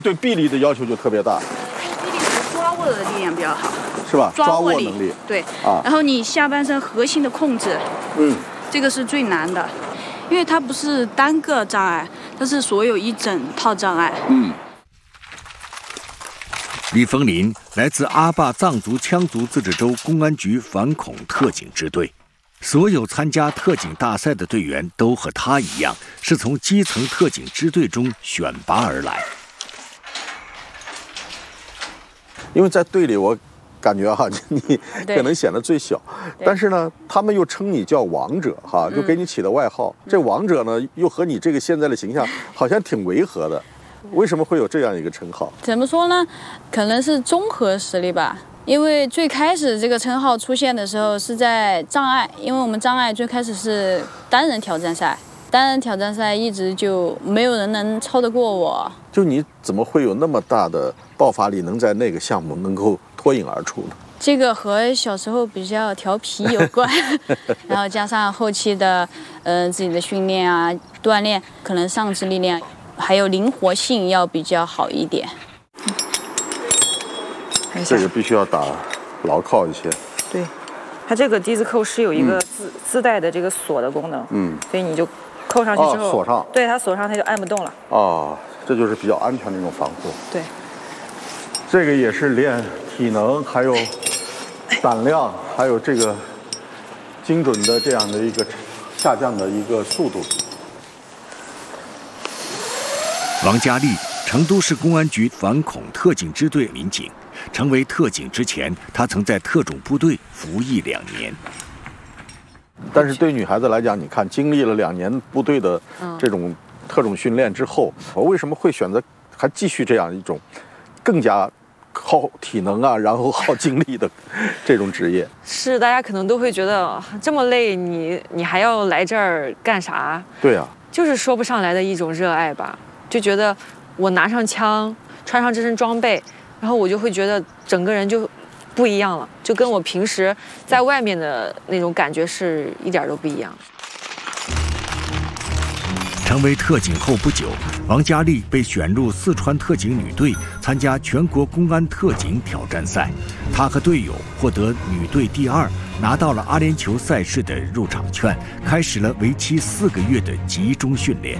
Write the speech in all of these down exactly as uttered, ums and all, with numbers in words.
对臂力的要求就特别大。 臂力和抓握的力量比较好， 是吧？ 抓握能力对啊。然后你下半身核心的控制， 嗯， 这个是最难的，因为它不是单个障碍，它是所有一整套障碍。 嗯。 李枫林来自阿坝藏族羌族自治州公安局反恐特警支队，所有参加特警大赛的队员都和他一样，是从基层特警支队中选拔而来。 因为在队里，我感觉哈，你可能显得最小，但是呢，他们又称你叫王者哈，就给你起的外号。嗯、这王者呢，又和你这个现在的形象好像挺违和的。为什么会有这样一个称号？ 怎么说呢？可能是综合实力吧。因为最开始这个称号出现的时候是在障碍，因为我们障碍最开始是单人挑战赛，单人挑战赛一直就没有人能超得过我。 就你怎么会有那么大的爆发力，能在那个项目能够脱颖而出呢？ 这个和小时候比较调皮有关，然后加上后期的呃自己的训练啊、锻炼，可能上肢力量。还有灵活性要比较好一点。 这个必须要打牢靠一些。 对，它这个低子扣是有一个自、嗯、自带的这个锁的功能，嗯，所以你就扣上去之后， 哦、锁上， 对，它锁上它就按不动了。 哦，这就是比较安全的一种防护。 对， 这个也是练体能，还有胆量，还有这个精准的这样的一个下降的一个速度。 王佳丽，成都市公安局反恐特警支队民警。成为特警之前，她曾在特种部队服役两年。 但是对女孩子来讲，你看，经历了两年部队的这种特种训练之后，我为什么会选择还继续这样一种更加耗体能啊，然后耗精力的这种职业？ 是，大家可能都会觉得这么累，你你还要来这儿干啥？ 对啊， 就是说不上来的一种热爱吧。就觉得我拿上枪，穿上这身装备，然后我就会觉得整个人就不一样了，就跟我平时在外面的那种感觉是一点都不一样。 成为特警后不久，王佳丽被选入四川特警女队，参加全国公安特警挑战赛。她和队友获得女队第二，拿到了阿联酋赛事的入场券，开始了为期四个月的集中训练。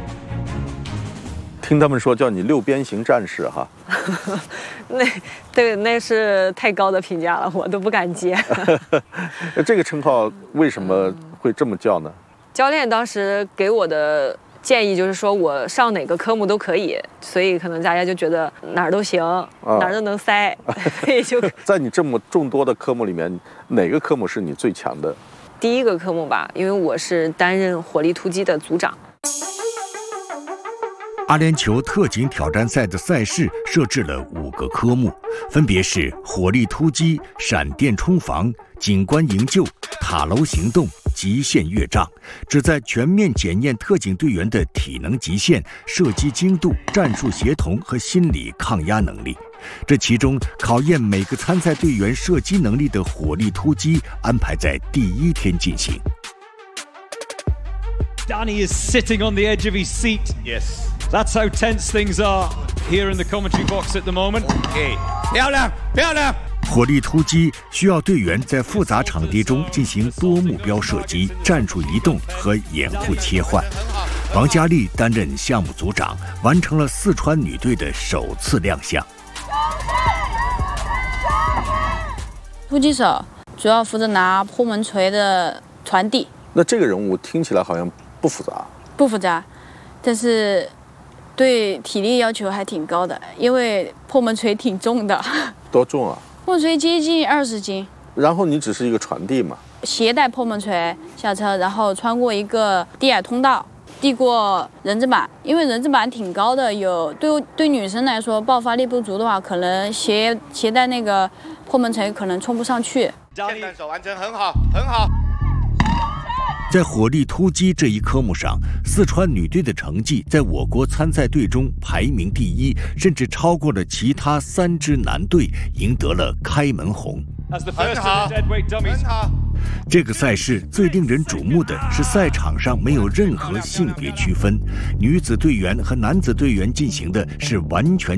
听他们说叫你六边形战士哈， 那对那是太高的评价了，我都不敢接。 这个称号为什么会这么叫呢？ 教练当时给我的建议就是说我上哪个科目都可以，所以可能大家就觉得哪儿都行，啊、哪儿都能塞，所以就在你这么众多的科目里面，哪个科目是你最强的？ 第一个科目吧，因为我是担任火力突击的组长。 阿联酋特警挑战赛的赛事设置了五个科目，分别是火力突击、闪电冲防、警官营救、塔楼行动、极限越障，旨在全面检验特警队员的体能极限、射击精度、战术协同和心理抗压能力。这其中考验每个参赛队员射击能力的火力突击安排在第一天进行。 Danny is sitting on the edge of his seat. Yes. That's how tense things are here in the commentary box at the moment. Okay. 漂亮，漂亮。 火力突击需要队员在复杂场地中进行多目标射击、战术移动和掩护切换。王佳丽担任项目组长，完成了四川女队的首次亮相。 突击手主要负责拿破门锤的传递。 那这个任务听起来好像不复杂。 不复杂，但是对体力要求还挺高的，因为破门锤挺重的。 多重啊？ 破门锤接近二十斤。 然后你只是一个传递嘛？ 携带破门锤下车，然后穿过一个低矮通道，递过人字板。因为人字板挺高的，有对对女生来说爆发力不足的话，可能携携带那个破门锤可能冲不上去。 简单手完成，很好，很好。 在火力突击这一科目上，四川女队的成绩在我国参赛队中排名第一，甚至超过了其他三支男队，赢得了开门红。 很好，很好。 这个赛事最令人瞩目的是赛场上没有任何性别区分，女子队员和男子队员进行的是完全